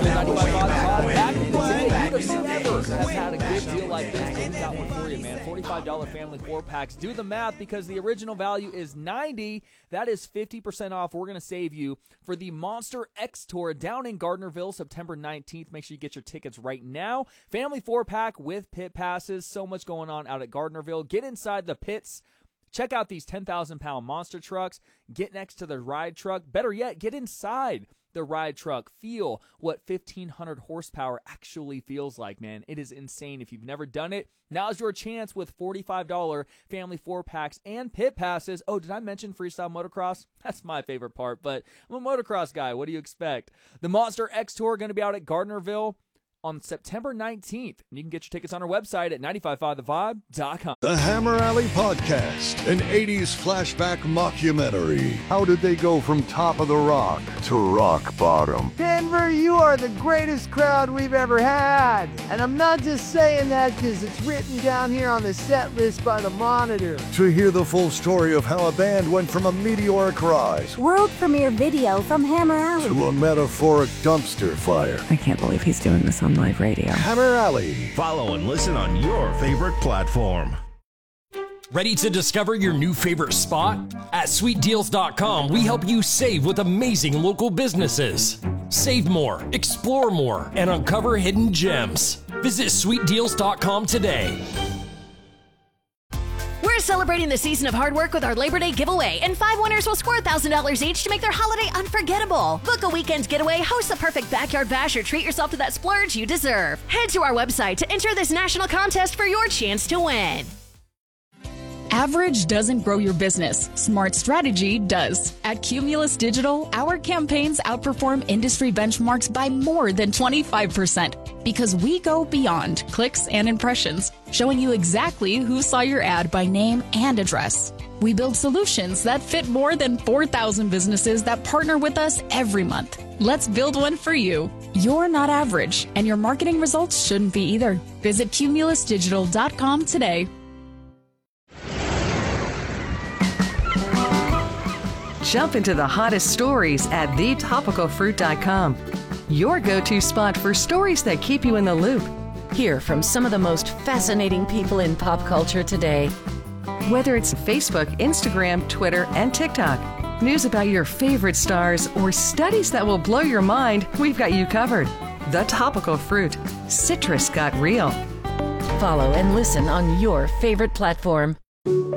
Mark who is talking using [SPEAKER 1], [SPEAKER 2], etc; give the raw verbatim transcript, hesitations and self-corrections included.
[SPEAKER 1] Back in the day, you'd have never have had a good deal like this, but we got one for you, man. forty-five dollars family four-packs. Do the math, because the original value is ninety dollars. That is fifty percent off. We're going to save you for the Monster X Tour down in Gardnerville, September nineteenth. Make sure you get your tickets right now. Family four-pack with pit passes. So much going on out at Gardnerville. Get inside the pits. Check out these ten thousand pound monster trucks. Get next to the ride truck. Better yet, get inside the ride truck. Feel what fifteen hundred horsepower actually feels like, man. It is insane. If you've never done it, now's your chance with forty-five dollars family four-packs and pit passes. Oh, did I mention freestyle motocross? That's my favorite part, but I'm a motocross guy. What do you expect? The Monster X Tour going to be out at Gardnerville on September nineteenth. And you can get your tickets on our website at nine five five the vibe dot com.
[SPEAKER 2] The Hammer Alley Podcast, an eighties flashback mockumentary. How did they go from top of the rock to rock bottom?
[SPEAKER 3] Denver, you are the greatest crowd we've ever had. And I'm not just saying that because it's written down here on the set list by the Monitor.
[SPEAKER 2] To hear the full story of how a band went from a meteoric rise,
[SPEAKER 4] world premiere video from Hammer Alley,
[SPEAKER 2] to a metaphoric dumpster fire.
[SPEAKER 4] I can't believe he's doing this on live radio.
[SPEAKER 2] Hammer Alley.
[SPEAKER 5] Follow and listen on your favorite platform.
[SPEAKER 6] Ready to discover your new favorite spot? At sweet deals dot com, we help you save with amazing local businesses. Save more, explore more, and uncover hidden gems. Visit sweet deals dot com today.
[SPEAKER 7] We're celebrating the season of hard work with our Labor Day giveaway, and five winners will score one thousand dollars each to make their holiday unforgettable. Book a weekend getaway, host the perfect backyard bash, or treat yourself to that splurge you deserve. Head to our website to enter this national contest for your chance to win.
[SPEAKER 8] Average doesn't grow your business. Smart strategy does. At Cumulus Digital, our campaigns outperform industry benchmarks by more than twenty-five percent because we go beyond clicks and impressions, showing you exactly who saw your ad by name and address. We build solutions that fit more than four thousand businesses that partner with us every month. Let's build one for you. You're not average, and your marketing results shouldn't be either. Visit cumulus digital dot com today.
[SPEAKER 9] Jump into the hottest stories at the topical fruit dot com. Your go-to spot for stories that keep you in the loop.
[SPEAKER 10] Hear from some of the most fascinating people in pop culture today.
[SPEAKER 9] Whether it's Facebook, Instagram, Twitter, and TikTok, news about your favorite stars, or studies that will blow your mind, we've got you covered. The Topical Fruit. Citrus got real.
[SPEAKER 10] Follow and listen on your favorite platform.